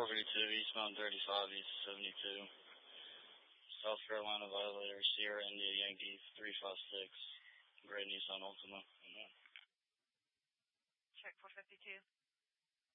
452, eastbound 35, east 72. South Carolina violator, Sierra India Yankee 356. Gray Nissan Altima. Check 452.